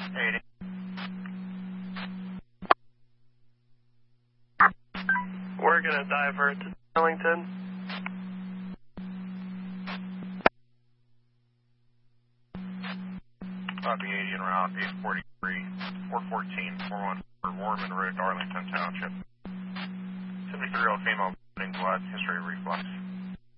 80. We're going to divert to Arlington. Copy 80 and route 843, 414, 414, Warman Road, Arlington Township. 73-year-old female, blood, history of reflux.